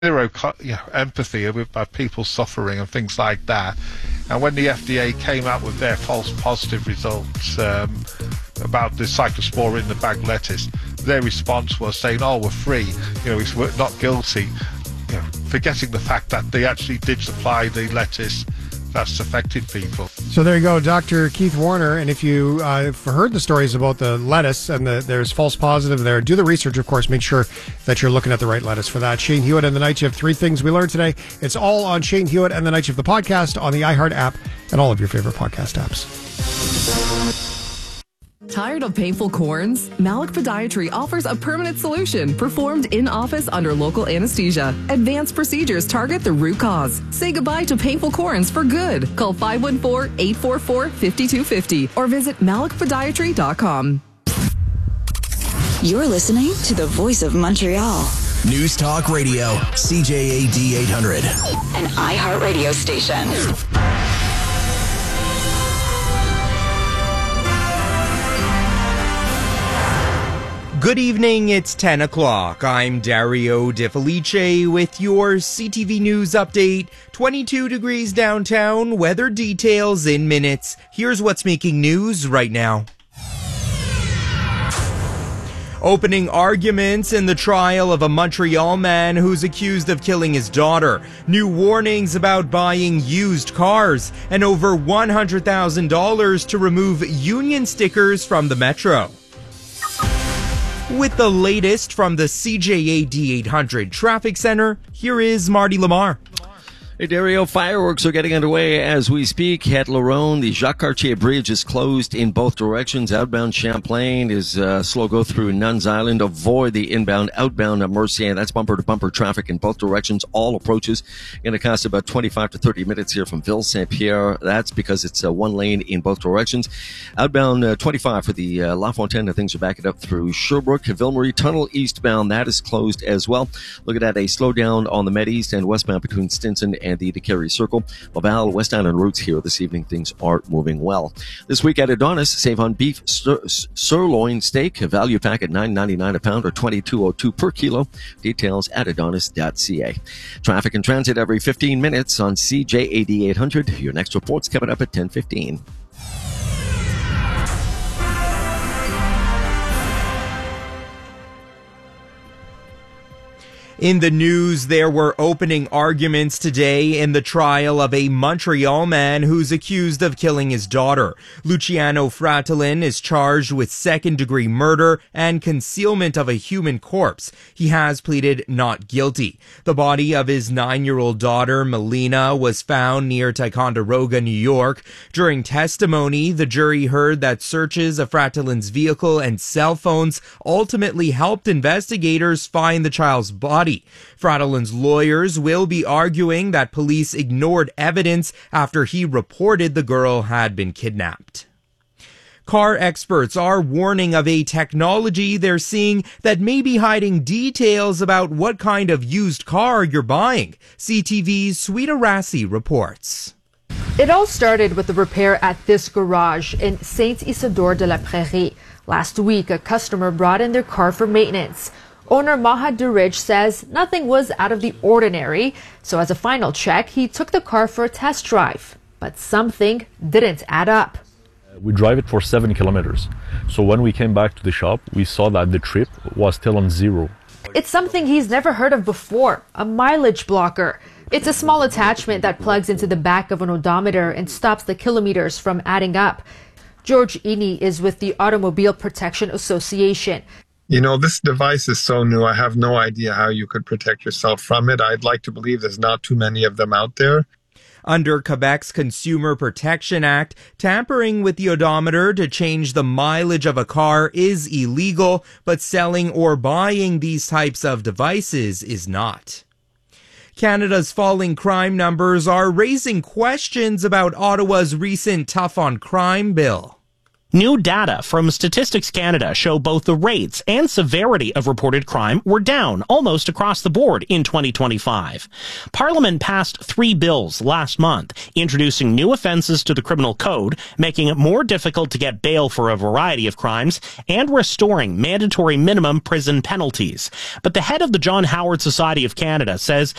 empathy about people suffering and things like that. And when the FDA came out with their false positive results about the cyclosporin in the bag lettuce, their response was saying, "Oh, we're free. We're not guilty." Forgetting the fact that they actually did supply the lettuce that's affected people. So there you go, Dr. Keith Warner. And if you have heard the stories about the lettuce and there's false positive there, do the research, of course. Make sure that you're looking at the right lettuce for that. Shane Hewitt and the Night Shift, 3 things we learned today. It's all on Shane Hewitt and the Night Shift, the podcast, on the iHeart app and all of your favorite podcast apps. Tired of painful corns? Malik Podiatry offers a permanent solution performed in-office under local anesthesia. Advanced procedures target the root cause. Say goodbye to painful corns for good. Call 514-844-5250 or visit malikpodiatry.com. You're listening to the Voice of Montreal. News Talk Radio, CJAD 800. An iHeart radio station. Good evening, it's 10 o'clock. I'm Dario De Felice with your CTV News update. 22 degrees downtown, weather details in minutes. Here's what's making news right now. Opening arguments in the trial of a Montreal man who's accused of killing his daughter. New warnings about buying used cars. And over $100,000 to remove union stickers from the metro. With the latest from the CJAD 800 Traffic Center, here is Marty Lamar. Hey, Dario, fireworks are getting underway as we speak. At Laurent, the Jacques Cartier Bridge is closed in both directions. Outbound Champlain is slow go through Nuns Island. Avoid the outbound Mercier. That's bumper-to-bumper traffic in both directions. All approaches going to cost about 25 to 30 minutes here from Ville Saint-Pierre. That's because it's one lane in both directions. Outbound 25 for the La Fontaine. Things are backing up through Sherbrooke. Ville-Marie Tunnel eastbound, that is closed as well. Looking at a slowdown on the Med East and westbound between Stinson and the DeCarry Circle. Laval, West Island routes here this evening. Things are moving well. This week at Adonis, save on beef sirloin steak, a value pack at $9.99 a pound or $22.02 per kilo. Details at adonis.ca. Traffic and transit every 15 minutes on CJAD 800. Your next report's coming up at 10:15. In the news, there were opening arguments today in the trial of a Montreal man who's accused of killing his daughter. Luciano Fratellin is charged with second-degree murder and concealment of a human corpse. He has pleaded not guilty. The body of his 9-year-old daughter, Melina, was found near Ticonderoga, New York. During testimony, the jury heard that searches of Fratellin's vehicle and cell phones ultimately helped investigators find the child's body. Fratellin's lawyers will be arguing that police ignored evidence after he reported the girl had been kidnapped. Car experts are warning of a technology they're seeing that may be hiding details about what kind of used car you're buying. CTV's Sweeta Rassi reports. It all started with the repair at this garage in Saint-Isidore de la Prairie. Last week, a customer brought in their car for maintenance. Owner Maha Durij says nothing was out of the ordinary, so as a final check, he took the car for a test drive. But something didn't add up. We drive it for 7 kilometers. So when we came back to the shop, we saw that the trip was still on 0. It's something he's never heard of before, a mileage blocker. It's a small attachment that plugs into the back of an odometer and stops the kilometers from adding up. George Ini is with the Automobile Protection Association. This device is so new, I have no idea how you could protect yourself from it. I'd like to believe there's not too many of them out there. Under Quebec's Consumer Protection Act, tampering with the odometer to change the mileage of a car is illegal, but selling or buying these types of devices is not. Canada's falling crime numbers are raising questions about Ottawa's recent tough on crime bill. New data from Statistics Canada show both the rates and severity of reported crime were down almost across the board in 2025. Parliament passed 3 bills last month, introducing new offenses to the criminal code, making it more difficult to get bail for a variety of crimes, and restoring mandatory minimum prison penalties. But the head of the John Howard Society of Canada says